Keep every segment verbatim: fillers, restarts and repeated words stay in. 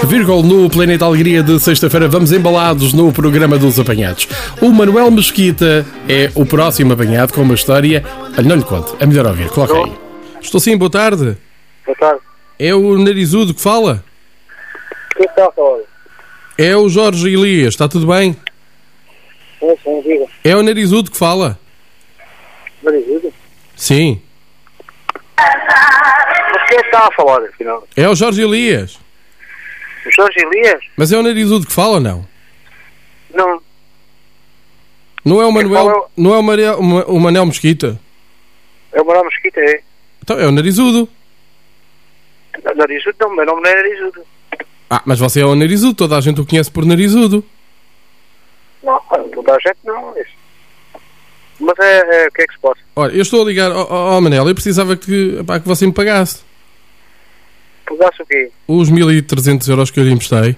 Virgol no Planeta Alegria de sexta-feira. Vamos embalados no programa dos apanhados. O Manuel Mesquita é o próximo apanhado com uma história. Olha, não lhe conto, é melhor ouvir. Coloca aí. Estou sim, boa tarde. Boa tarde. É o Narizudo que fala? Quem está a falar? É o Jorge Elias, está tudo bem? Sim, sim, diga. É o Narizudo que fala? Narizudo? Sim. Mas quem está a falar, afinal? É o Jorge Elias. O Jorge Elias? Mas é o Narizudo que fala ou não? Não. Não é o Manuel, fala- não é o, Mariel, o Manel Mesquita? É o Manuel Mesquita, é? Então é o Narizudo. Narizudo não, meu nome não é Narizudo. Ah, mas você é o Narizudo, toda a gente o conhece por Narizudo. Não, toda a gente não. Isso. Mas é, é, o que é que se passa? Olha, eu estou a ligar ao, ao Manel, eu precisava que, pá, que você me pagasse Pegasse o quê? os mil e trezentos euros que eu lhe emprestei.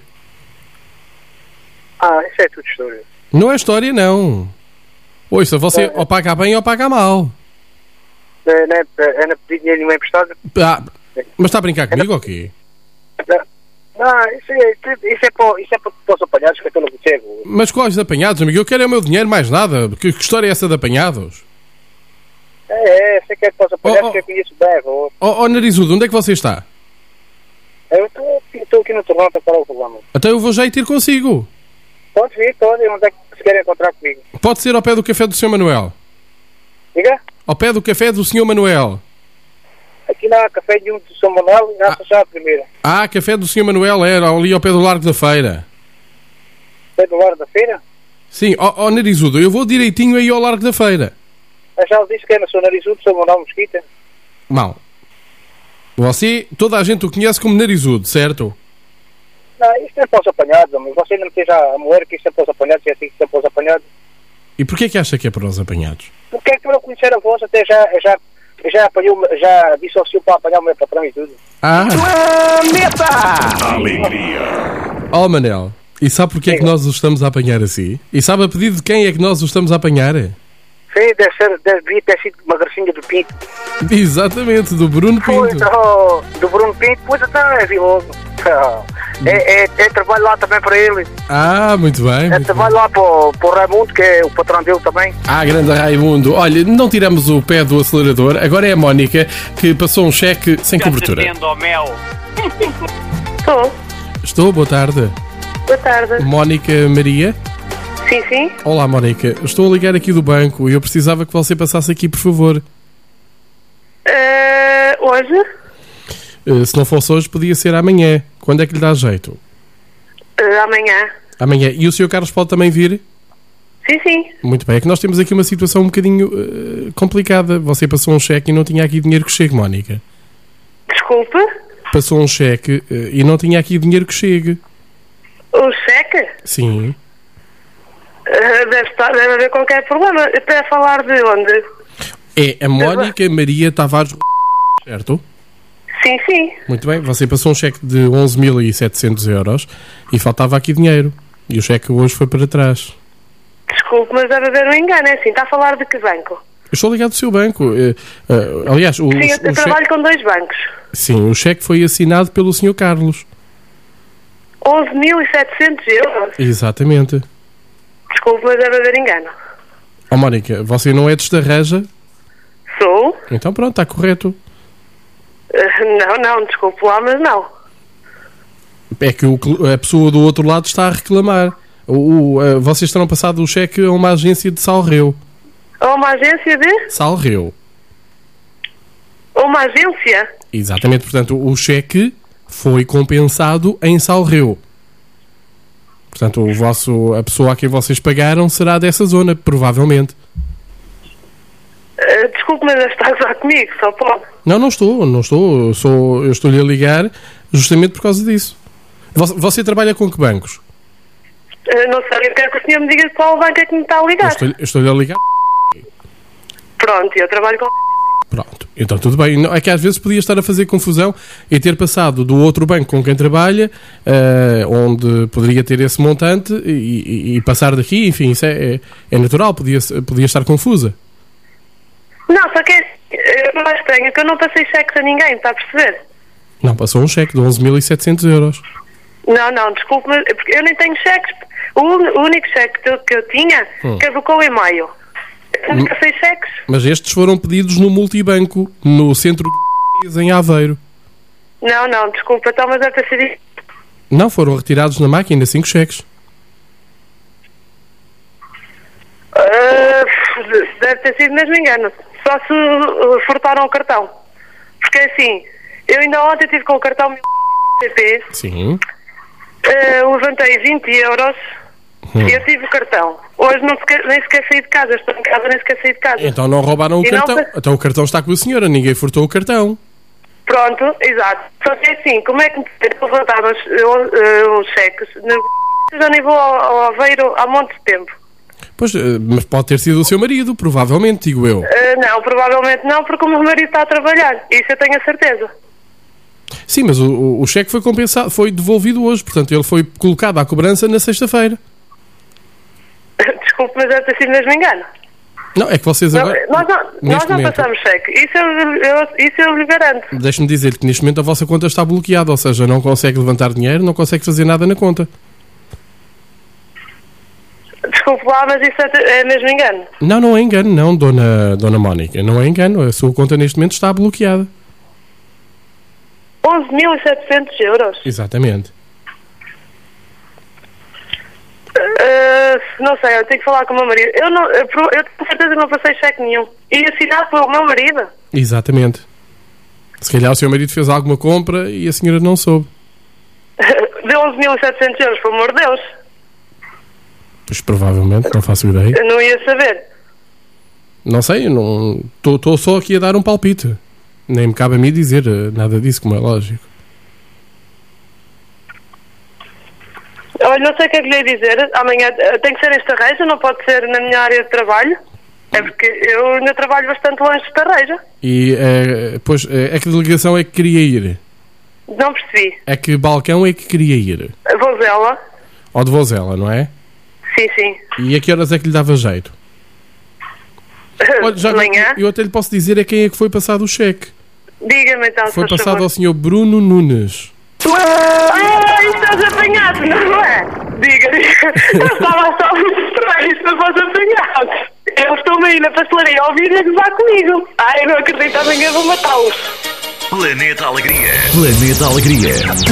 Ah, isso é tudo história. Não é história, não. Ouça, você É. ou paga bem ou paga mal. É, não é, é não pedir dinheiro nenhum emprestado? Ah, mas está a brincar comigo ou quê? Não, não isso, é, isso é para isso é para os apanhados que eu não percebo. Mas quais apanhados, amigo? Eu quero é o meu dinheiro, mais nada. Que, que história é essa de apanhados? É, é, sei que é para os apanhados Oh, oh. que eu conheço bem. vou- Ó oh, Narizudo, onde é que você está? Eu estou- estou aqui no Toronto para o programa. Até eu vou já ir ter consigo. Pode vir, pode. Onde é que se querem encontrar comigo? Pode ser ao pé do café do senhor Manuel. Diga? Ao pé do café do senhor Manuel. Aqui na Café de um de São Manuel e na já a primeira. Ah, café do senhor Manuel era ali ao pé do Largo da Feira. Foi do Largo da Feira? Sim, ó oh, Narizudo, eu vou direitinho aí ao Largo da Feira. Eu já disse que é na sua Narizudo, São Manuel Mesquita. Mal. Você, toda a gente o conhece como Narizudo, certo? Não, isto é para os apanhados, mas você não me esteja a moer que isto é para os apanhados e é assim que isto é para os apanhados. E porquê que acha que é para os apanhados? Porque é que para eu conhecer a voz até já, já, já apanhou, já dissociou para apanhar o meu patrão e tudo. Ah, Alegria. ó Manel, e sabe porquê é que nós os estamos a apanhar assim? E sabe a pedido de quem é que nós os estamos a apanhar? Sim, deve ser, deve ter sido uma gracinha do Pinto. Exatamente, do Bruno Foi, Pinto. oh, do Bruno Pinto, pois então é viloso. É, é, é trabalho lá também para ele. Ah, muito bem. É muito trabalho lá para, o- para o Raimundo, que é o patrão dele também. Ah, grande Raimundo. Olha, não tiramos o pé do acelerador. Agora é a Mónica que passou um cheque sem cobertura. Estou. Estou, boa tarde. Boa tarde. Mónica Maria. Sim, sim. Olá, Mónica. Estou a ligar aqui do banco e eu precisava que você passasse aqui, por favor. Eh, hoje? Eh, Se não fosse hoje, podia ser amanhã. Quando é que lhe dá jeito? Eh, amanhã. Amanhã. E o senhor Carlos pode também vir? Sim, sim. Muito bem. É que nós temos aqui uma situação um bocadinho eh, complicada. Você passou um cheque e não tinha aqui dinheiro que chegue, Mónica. Desculpe. Passou um cheque eh, e não tinha aqui dinheiro que chegue. O cheque? Sim. Eh, deve, estar, deve haver qualquer problema. Para falar de onde? É a Mónica Maria Tavares, certo? Sim, sim. Muito bem. Você passou um cheque de onze mil e setecentos euros e faltava aqui dinheiro. E o cheque hoje foi para trás. Desculpe, mas deve haver um engano. É assim, está a falar de que banco? Eu estou ligado ao seu banco. Eh, eh, aliás, o, Sim, eu, o eu cheque... trabalho com dois bancos. Sim, o cheque foi assinado pelo senhor Carlos. onze mil e setecentos euros. Exatamente. Desculpe, mas deve haver engano. Ó Mónica, você não é destarraja? Sou? Então pronto, está correto. Eh, não, não, desculpe lá, mas não. É que o cl- a pessoa do outro lado está a reclamar. O, o, eh, vocês terão passado o cheque a uma agência de Salreu. Ou uma agência de? Salreu. Ou uma agência? Exatamente, portanto, o cheque foi compensado em Salreu. Portanto, o vosso, a pessoa a quem vocês pagaram será dessa zona, provavelmente. Eh, desculpe, mas está a gozar comigo, só pode. Não, não estou, não estou. Eu, sou, eu estou-lhe a ligar justamente por causa disso. Você, você trabalha com que bancos? Eh, não sei, eu quero que o senhor me diga qual banco é que me está a Eu ligar. estou-lhe eu estou-lhe a ligar. Pronto, eu trabalho com... Pronto, então tudo bem. Não, é que às vezes podia estar a fazer confusão e ter passado do outro banco com quem trabalha, eh, onde poderia ter esse montante, e, e- e passar daqui, enfim, isso é, é, é natural, podia, podia estar confusa. Não, só que é, é mais estranho que eu não passei cheques a ninguém, está a perceber? Não, passou um cheque de onze mil e setecentos euros. Não, não, desculpe, mas porque eu nem tenho cheques. O, uni- o único cheque que eu, que eu tinha Hum. caducou em maio. Eu nunca sei cheques. Mas estes foram pedidos no multibanco, no centro de em Aveiro. Não, não, desculpa, então, mas deve ter sido isso. Não, foram retirados na máquina cinco cheques. Ah, deve ter sido mesmo engano. Só se uh, furtaram o cartão. Porque assim, eu ainda ontem estive com o cartão C P, Sim. uh, levantei vinte euros Hum. e eu tive o cartão. Hoje não sequer, nem sequer saí de casa, estou em casa, nem sequer saí de casa. Então não roubaram o E não cartão. foi- Então o cartão está com a senhora, ninguém furtou o cartão. Pronto, exato. Só que assim, como é que me levantaram os, uh, os cheques? Eu já nem vou ao, ao Aveiro há muito tempo. Pois, eh, mas pode ter sido o seu marido, provavelmente, digo eu. Uh, não, provavelmente não, porque o meu marido está a trabalhar. Isso eu tenho a certeza. Sim, mas o, o- o cheque foi compensado, foi devolvido hoje, portanto ele foi colocado à cobrança na sexta-feira. Desculpe, mas deve ter sido mesmo engano. Não, é que vocês Não, agora... nós não, nós neste não momento- passamos cheque. Isso eu, eu, isso eu lhe garanto. Deixe-me dizer que neste momento a vossa conta está bloqueada, ou seja, não consegue levantar dinheiro, não consegue fazer nada na conta. Desculpe lá, mas isso é, é mesmo engano. Não, não é engano, não, dona, dona Mónica, não é engano, a sua conta neste momento está bloqueada. onze mil e setecentos euros. Exatamente. Uh, não sei, eu tenho que falar com o meu marido. Eu, não, eu, pro- eu tenho certeza que não passei cheque nenhum. E assinado pelo meu marido. Exatamente. Se calhar o seu marido fez alguma compra e a senhora não soube. De onze mil e setecentos euros, pelo amor de Deus. Pois provavelmente, não faço ideia. Eu não ia saber. Não sei, estou só aqui a dar um palpite. Nem me cabe a mim dizer eh, nada disso, como é lógico. Olha, não sei o que é que lhe ia dizer. Amanhã eh, tem que ser esta reja, não pode ser na minha área de trabalho. É porque eu ainda trabalho bastante longe desta reja. E, eh, pois, eh, a que delegação é que queria ir? Não percebi. A que balcão é que queria ir? Vozela. Ao de Vozela, não é? Sim, sim. E a que horas é que lhe dava jeito? Olha, já de manhã. eu até lhe posso dizer a quem é que foi passado o cheque. Diga-me então, se Foi faz passado favor. ao senhor Bruno Nunes. Ah, estás apanhado, não é? Diga, diga. Eu estava só muito estranho, isto não fosse apanhado. Eu estou-me aí na pastelaria a ouvir e a gozar comigo. Ai, eu não acredito, amanhã vou matá-los. Planeta Alegria. Planeta Alegria.